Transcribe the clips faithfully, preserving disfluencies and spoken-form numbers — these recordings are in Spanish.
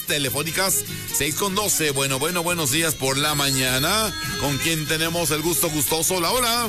telefónicas seis con doce. Bueno, bueno, buenos días por la mañana. ¿Con quién tenemos el gusto gustoso? La hora.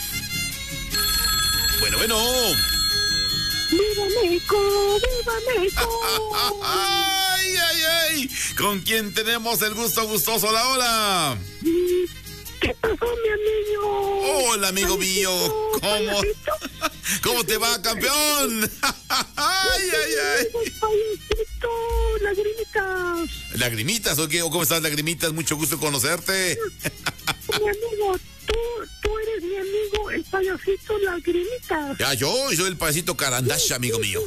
Bueno, bueno. ¡Viva México! ¡Viva México! ¡Ay, ay, ay! ¿Con quién tenemos el gusto gustoso? La hora. ¿Qué pasó, mi amigo? Hola, amigo mío. ¿Cómo? ¿Cómo te va, campeón? ¡Ay, ay, ay! ¡Payasito! ¡Lagrimitas! ¿Lagrimitas o qué? ¿O cómo estás, Lagrimitas? Mucho gusto conocerte. Mi amigo, tú, tú eres mi amigo, el payasito Lagrimitas. Ya, yo soy el payasito Carandash, amigo mío.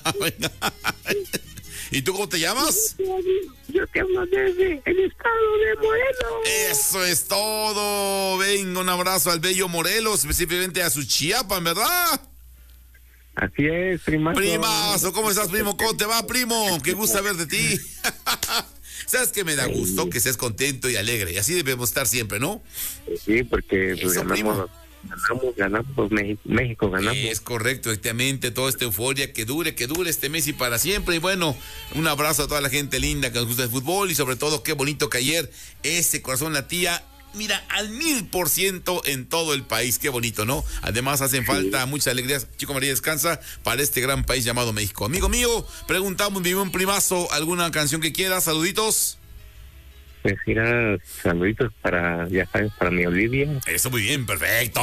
¿Y tú cómo te llamas? Yo te hablo desde el estado de Morelos. Eso es todo. Venga, un abrazo al bello Morelos, específicamente a su Chiapas, ¿verdad? Así es, primazo. Primazo, ¿cómo estás, primo? ¿Cómo te va, primo? Qué gusto saber de ti. ¿Sabes qué me da gusto? Que seas contento y alegre. Y así debemos estar siempre, ¿no? Sí, porque pues, Eso, ganamos, ganamos, ganamos, México, México ganamos. Es correcto, efectivamente, toda esta euforia, que dure, que dure este mes y para siempre. Y bueno, un abrazo a toda la gente linda que nos gusta el fútbol y sobre todo, qué bonito que ayer ese corazón latía, mira, al mil por ciento en todo el país. Qué bonito, ¿no? Además, hacen falta sí. muchas alegrías, Chico María Descansa, para este gran país llamado México. Amigo mío, preguntamos, mi buen primazo, ¿alguna canción que quieras? Saluditos. Pues mira, saluditos para, ya sabes, para mi Olivia. Eso, muy bien, perfecto.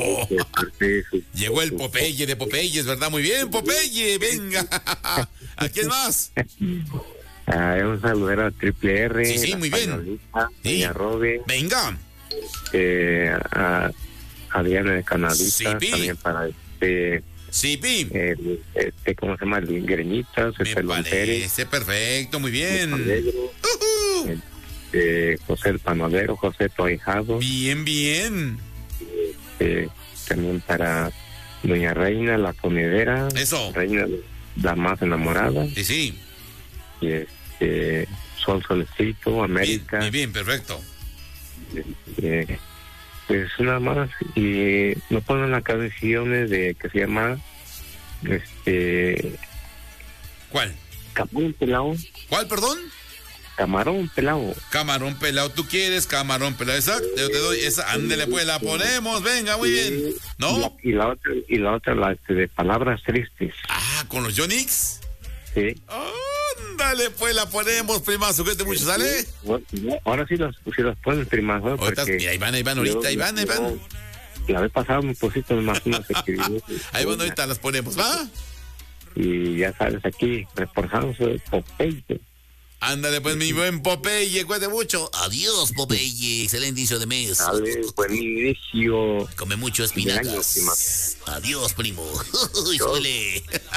Llegó el Popeye de Popeyes, ¿verdad? Muy bien, Popeye, venga. ¿A quién más? Ah, un saludero a Triple R. Sí, sí, muy bien. Sí. A Robe. Venga. Eh, a, a Diana de Canadita. Sí, también para este... Sí, Pi. El, este, ¿cómo se llama? El Greñitas. Me parece perfecto, muy bien. Uh-huh. El, eh, José el Panadero, José Toijado. Bien, bien. Eh, también para Doña Reina, la comedera. Eso. Reina, la más enamorada. Sí, sí. Y este, Sol Solecito, América. Bien, bien, perfecto. Eh, pues nada más. Y nos ponen las canciones de que se llama este ¿cuál? Camarón Pelado. ¿Cuál, perdón? Camarón Pelado. Camarón Pelado, ¿tú quieres camarón pelado? Exacto, yo te doy esa, ándele pues, la ponemos, venga, muy bien. ¿No? Y la, y la otra, y la otra, la este, de Palabras Tristes. Ah, ¿con los Yonix? Sí. Ándale pues, la ponemos, primazo, ¿qué te mucho sale? Ahora sí las, sí las ponen, primazo. Porque ahí van, ahí van, ahorita, ahí van, ahí van. La vez pasada un poquito más unas ahí van, ahorita las ponemos, ¿va? Y ya sabes, aquí, reforzándose Popeye. Ándale, pues, mi buen Popeye, cuídate mucho. Adiós, Popeye. Excelente inicio de mes. Dale, buen inicio. Come mucho espinacas. Adiós, primo. Suele.